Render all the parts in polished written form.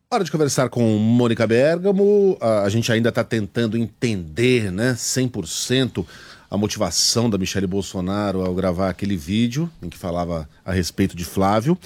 Hora de conversar com Mônica Bergamo. A gente ainda está tentando entender, né, 100% a motivação da Michele Bolsonaro ao gravar aquele vídeo em que falava a respeito de Flávio.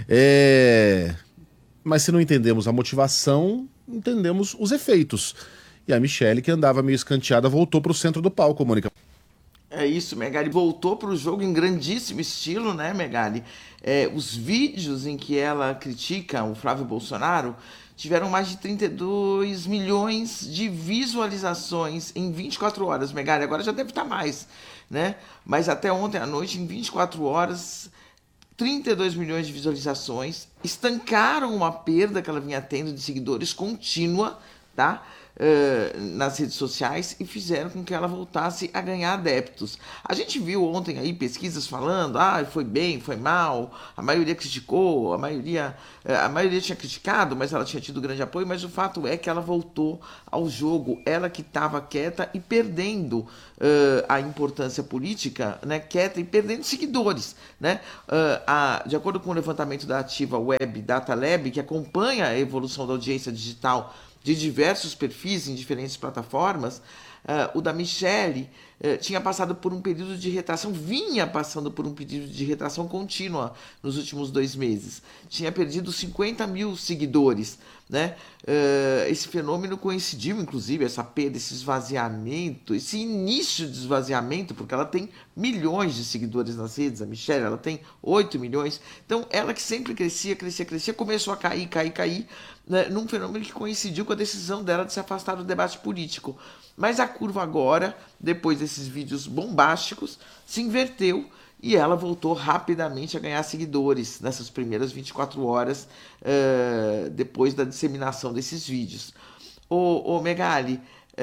Mas se não entendemos a motivação, entendemos os efeitos. E a Michele, que andava meio escanteada, voltou para o centro do palco, Mônica. É isso, Megali voltou para o jogo em grandíssimo estilo, né, Megali? Os vídeos em que ela critica o Flávio Bolsonaro tiveram mais de 32 milhões de visualizações em 24 horas, Megali. Agora já deve estar mais, né? Mas até ontem à noite, em 24 horas, 32 milhões de visualizações, estancaram uma perda que ela vinha tendo de seguidores contínua, tá? Nas redes sociais e fizeram com que ela voltasse a ganhar adeptos. A gente viu ontem aí pesquisas falando, foi bem, foi mal, a maioria criticou, a maioria tinha criticado, mas ela tinha tido grande apoio, mas o fato é que ela voltou ao jogo, ela que estava quieta e perdendo a importância política, né, quieta e perdendo seguidores, né? De acordo com o levantamento da Ativa Web Data Lab, que acompanha a evolução da audiência digital de diversos perfis em diferentes plataformas, o da Michele tinha passado por um período de retração, vinha passando por um período de retração contínua nos últimos 2 meses. Tinha perdido 50 mil seguidores, né? Esse fenômeno coincidiu, inclusive, essa perda, esse esvaziamento, esse início de esvaziamento, porque ela tem milhões de seguidores nas redes, a Michele, ela tem 8 milhões. Então, ela que sempre crescia, começou a cair, né, num fenômeno que coincidiu com a decisão dela de se afastar do debate político. Mas a curva agora, depois desses vídeos bombásticos, se inverteu e ela voltou rapidamente a ganhar seguidores nessas primeiras 24 horas depois da disseminação desses vídeos. Ô Megali,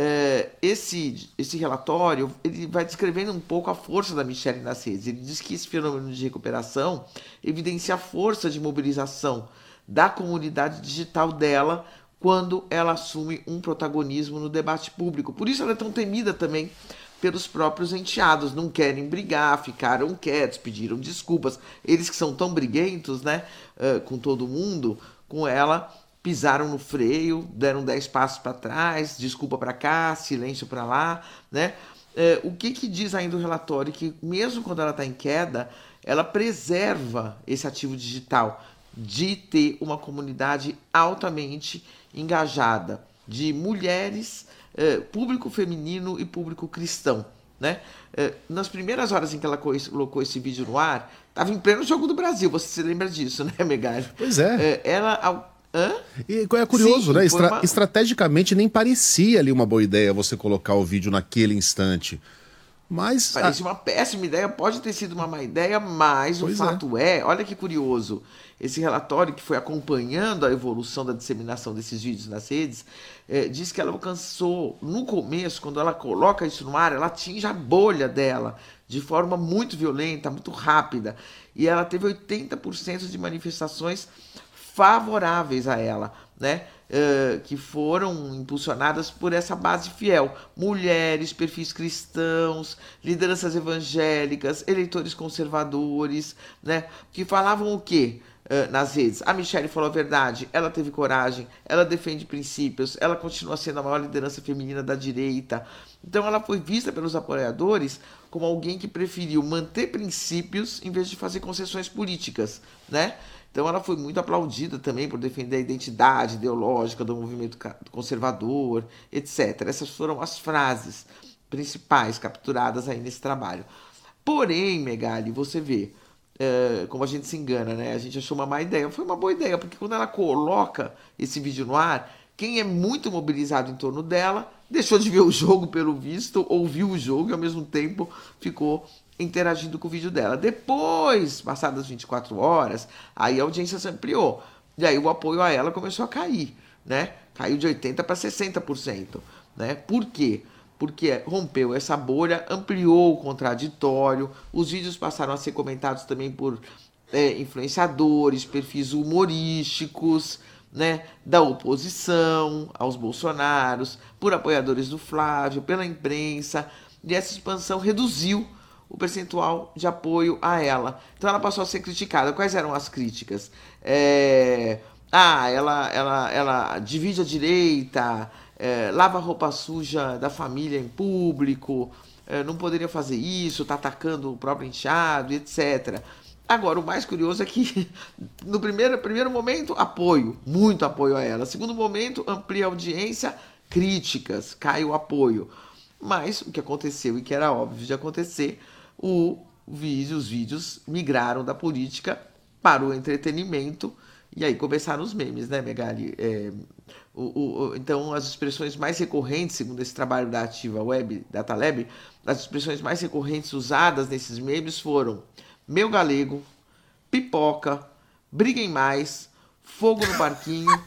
esse relatório ele vai descrevendo um pouco a força da Michele nas redes. Ele diz que esse fenômeno de recuperação evidencia a força de mobilização da comunidade digital dela quando ela assume um protagonismo no debate público. Por isso ela é tão temida também pelos próprios enteados. Não querem brigar, ficaram quietos, pediram desculpas. Eles que são tão briguentos, né, com todo mundo, com ela, pisaram no freio, deram 10 passos para trás, desculpa para cá, silêncio para lá, né? O que diz ainda o relatório? Que mesmo quando ela está em queda, ela preserva esse ativo digital de ter uma comunidade altamente engajada, de mulheres, público feminino e público cristão, né? Nas primeiras horas em que ela colocou esse vídeo no ar, estava em pleno Jogo do Brasil, você se lembra disso, né, Megali? Pois é. Ela... Hã? E é curioso, Sim, né? foi uma... Estrategicamente nem parecia ali uma boa ideia você colocar o vídeo naquele instante. Mas. Parecia uma péssima ideia, pode ter sido uma má ideia, mas o fato olha que curioso, esse relatório que foi acompanhando a evolução da disseminação desses vídeos nas redes, diz que ela alcançou, no começo, quando ela coloca isso no ar, ela atinge a bolha dela de forma muito violenta, muito rápida, e ela teve 80% de manifestações favoráveis a ela, né? Que foram impulsionadas por essa base fiel. Mulheres, perfis cristãos, lideranças evangélicas, eleitores conservadores, né? Que falavam o quê? Nas redes. A Michele falou a verdade, ela teve coragem, ela defende princípios, ela continua sendo a maior liderança feminina da direita. Então ela foi vista pelos apoiadores como alguém que preferiu manter princípios em vez de fazer concessões políticas, né? Então ela foi muito aplaudida também por defender a identidade ideológica do movimento conservador, etc. Essas foram as frases principais capturadas aí nesse trabalho. Porém, Megali, você vê como a gente se engana, né? A gente achou uma má ideia. Foi uma boa ideia, porque quando ela coloca esse vídeo no ar, quem é muito mobilizado em torno dela deixou de ver o jogo pelo visto, ouviu o jogo e ao mesmo tempo ficou interagindo com o vídeo dela. Depois, passadas 24 horas, aí a audiência se ampliou. E aí o apoio a ela começou a cair, né? Caiu de 80% para 60%, né? Por quê? Porque rompeu essa bolha, ampliou o contraditório, os vídeos passaram a ser comentados também por influenciadores, perfis humorísticos, né, da oposição aos bolsonaros, por apoiadores do Flávio, pela imprensa, e essa expansão reduziu o percentual de apoio a ela. Então ela passou a ser criticada. Quais eram as críticas? ela divide a direita, lava a roupa suja da família em público, não poderia fazer isso, tá atacando o próprio enteado, etc. Agora, o mais curioso é que, no primeiro momento, apoio, muito apoio a ela. Segundo momento, amplia a audiência, críticas, cai o apoio. Mas o que aconteceu e que era óbvio de acontecer, os vídeos migraram da política para o entretenimento e aí começaram os memes, né, Megali? Então, as expressões mais recorrentes, segundo esse trabalho da Ativa Web, Data Lab, as expressões mais recorrentes usadas nesses memes foram meu galego, pipoca, briguem mais, fogo no parquinho.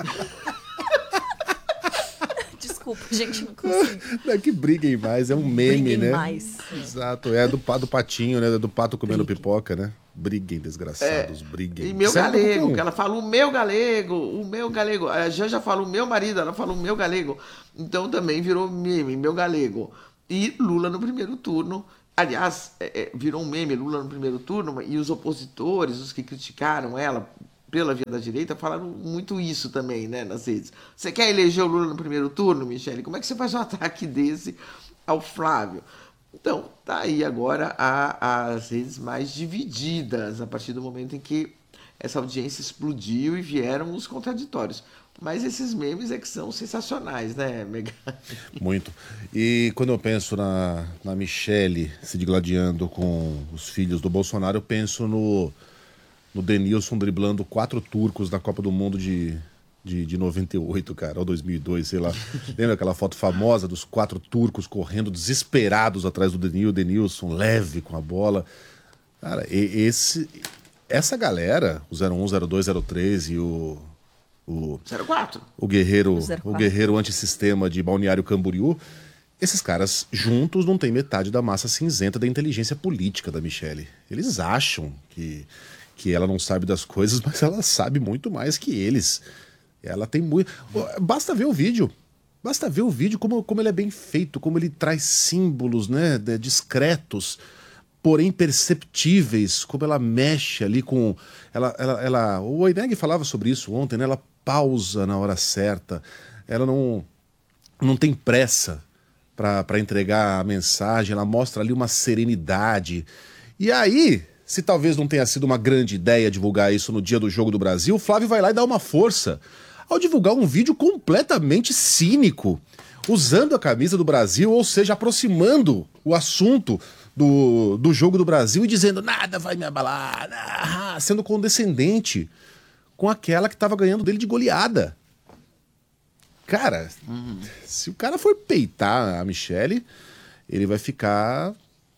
Desculpa, gente, não consigo. Não é que briguem mais, é um meme, Briguem né? mais. Exato, é do patinho, né? Do pato comendo pipoca, né? Briguem, desgraçados, briguem. E meu Certo, galego, qualquer um. que ela fala o meu galego. A Janja fala o meu marido, ela fala o meu galego. Então também virou meme, meu galego. E Lula no primeiro turno. Aliás, virou um meme Lula no primeiro turno, e os opositores, os que criticaram ela pela via da direita, falaram muito isso também, né, nas redes. Você quer eleger o Lula no primeiro turno, Michele? Como é que você faz um ataque desse ao Flávio? Então, tá aí agora as redes mais divididas, a partir do momento em que essa audiência explodiu e vieram os contraditórios. Mas esses memes é que são sensacionais, né, Megan? Muito. E quando eu penso na Michele se digladiando com os filhos do Bolsonaro, eu penso no Denilson driblando 4 turcos na Copa do Mundo de 98, cara, ou 2002, sei lá. Lembra aquela foto famosa dos 4 turcos correndo desesperados atrás do Denilson, leve com a bola? Cara, essa galera, o 01, 02, 03 e o 04. o guerreiro, O 04. o guerreiro antissistema de Balneário Camboriú, esses caras juntos não têm metade da massa cinzenta da inteligência política da Michele. Eles acham que ela não sabe das coisas, mas ela sabe muito mais que eles. Ela tem muito... Basta ver o vídeo. Basta ver o vídeo, como ele é bem feito, como ele traz símbolos, né, discretos, porém perceptíveis, como ela mexe ali com... O Oineg falava sobre isso ontem, né? Ela pausa na hora certa, ela não tem pressa para entregar a mensagem, ela mostra ali uma serenidade. E aí, se talvez não tenha sido uma grande ideia divulgar isso no dia do Jogo do Brasil, o Flávio vai lá e dá uma força ao divulgar um vídeo completamente cínico, usando a camisa do Brasil, ou seja, aproximando o assunto do Jogo do Brasil e dizendo nada vai me abalar, sendo condescendente com aquela que estava ganhando dele de goleada. Cara, se o cara for peitar a Michele, ele vai ficar...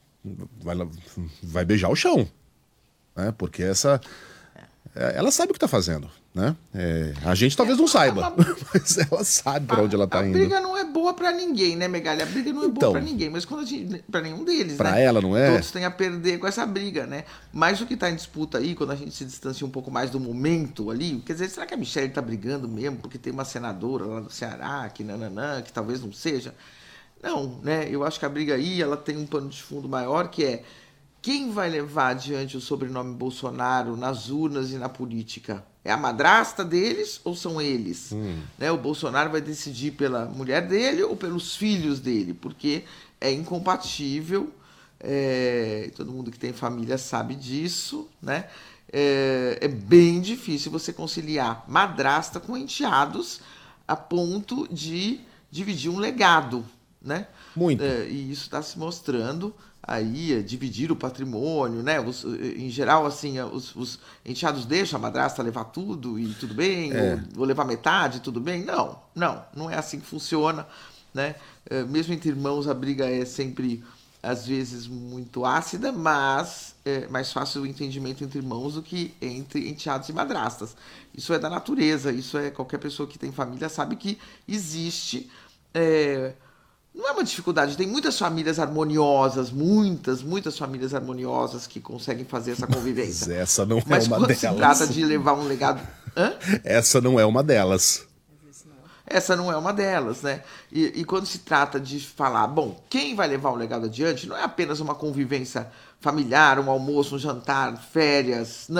vai beijar o chão, né? Porque ela sabe o que tá fazendo, né? A gente talvez não saiba, mas ela sabe pra onde ela tá indo. A briga não é boa pra ninguém, né, Megali? A briga não é boa pra ninguém, mas quando pra nenhum deles, pra né? ela, não é? Todos têm a perder com essa briga, né? Mas o que tá em disputa aí, quando a gente se distancia um pouco mais do momento ali, quer dizer, será que a Michele tá brigando mesmo porque tem uma senadora lá do Ceará, que nananã, que talvez não seja? Não, né? Eu acho que a briga aí, ela tem um pano de fundo maior, que é quem vai levar adiante o sobrenome Bolsonaro nas urnas e na política? É a madrasta deles ou são eles? Né? O Bolsonaro vai decidir pela mulher dele ou pelos filhos dele? Porque é incompatível, todo mundo que tem família sabe disso, né? É bem difícil você conciliar madrasta com enteados a ponto de dividir um legado, né? Muito. E isso está se mostrando aí, dividir o patrimônio, né? Em geral, assim, os enteados deixam a madrasta levar tudo e tudo bem, ou levar metade, tudo bem. Não é assim que funciona, né? Mesmo entre irmãos, a briga é sempre, às vezes, muito ácida, mas é mais fácil o entendimento entre irmãos do que entre enteados e madrastas. Isso é da natureza, isso é qualquer pessoa que tem família sabe que existe. Não é uma dificuldade, tem muitas famílias harmoniosas, muitas famílias harmoniosas que conseguem fazer essa convivência. Mas essa não é Mas uma quando delas. se trata de levar um legado... Essa não é uma delas. Essa não é uma delas, né? E quando se trata de falar, bom, quem vai levar o legado adiante, não é apenas uma convivência familiar, um almoço, um jantar, férias, não.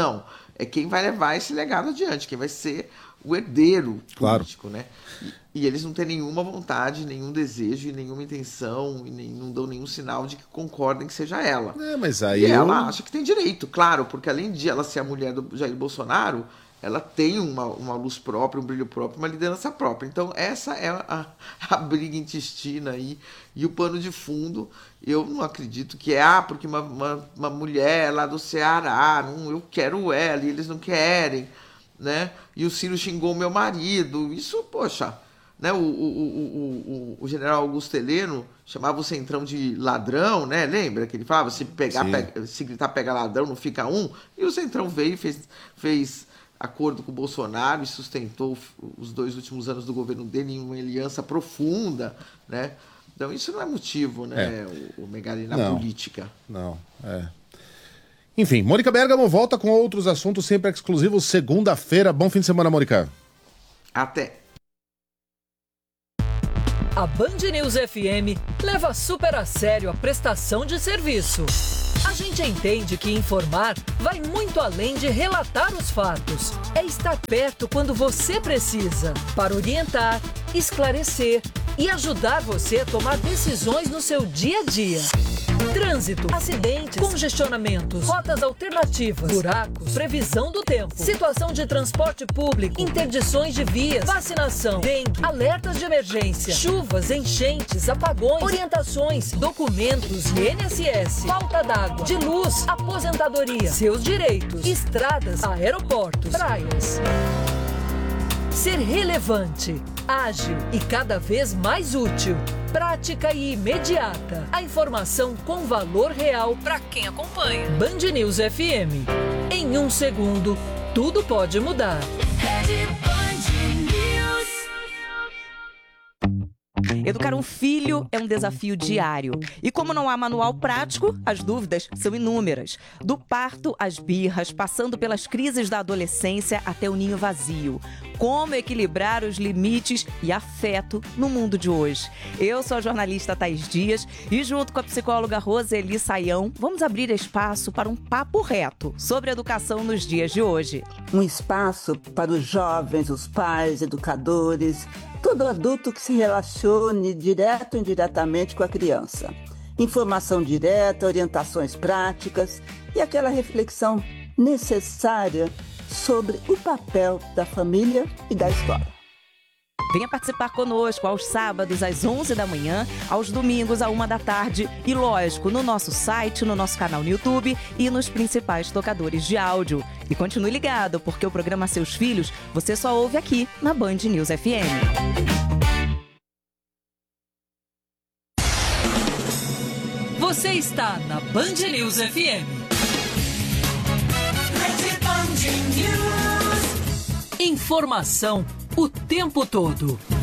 é quem vai levar esse legado adiante, quem vai ser o herdeiro político, né? E eles não têm nenhuma vontade, nenhum desejo e nenhuma intenção, e não dão nenhum sinal de que concordem que seja ela. Mas aí e ela acha que tem direito, claro, porque além de ela ser a mulher do Jair Bolsonaro, ela tem uma luz própria, um brilho próprio, uma liderança própria. Então essa é a briga intestina aí, e o pano de fundo. Eu não acredito que porque uma mulher lá do Ceará, eu quero ela e eles não querem, né? E o Ciro xingou meu marido. Isso, poxa, né? O general Augusto Heleno chamava o Centrão de ladrão, né? Lembra que ele falava, se gritar pega ladrão, não fica um? E o Centrão veio e fez acordo com o Bolsonaro e sustentou os 2 últimos anos do governo dele em uma aliança profunda, né? Então isso não é motivo, né, o Megali, na política. Não, Enfim, Mônica Bergamo volta com outros assuntos sempre exclusivos segunda-feira. Bom fim de semana, Mônica. Até. A Band News FM leva super a sério a prestação de serviço. A gente entende que informar vai muito além de relatar os fatos. É estar perto quando você precisa, para orientar, esclarecer e ajudar você a tomar decisões no seu dia a dia. Trânsito, acidentes, congestionamentos, rotas alternativas, buracos, previsão do tempo, situação de transporte público, interdições de vias, vacinação, dengue, alertas de emergência, chuvas, enchentes, apagões, orientações, documentos, INSS, falta d'água, de luz, aposentadoria, seus direitos, estradas, aeroportos, praias. Ser relevante, ágil e cada vez mais útil. Prática e imediata. A informação com valor real para quem acompanha. Band News FM. Em 1 segundo, tudo pode mudar. Educar um filho é um desafio diário. E como não há manual prático, as dúvidas são inúmeras. Do parto às birras, passando pelas crises da adolescência até o ninho vazio. Como equilibrar os limites e afeto no mundo de hoje? Eu sou a jornalista Thaís Dias e junto com a psicóloga Roseli Saião, vamos abrir espaço para um papo reto sobre educação nos dias de hoje. Um espaço para os jovens, os pais, educadores, todo adulto que se relacione direto ou indiretamente com a criança. Informação direta, orientações práticas e aquela reflexão necessária sobre o papel da família e da escola. Venha participar conosco aos sábados às 11 da manhã, aos domingos à 1 da tarde e, lógico, no nosso site, no nosso canal no YouTube e nos principais tocadores de áudio. E continue ligado, porque o programa Seus Filhos você só ouve aqui na Band News FM. Você está na Band News FM. Informação o tempo todo.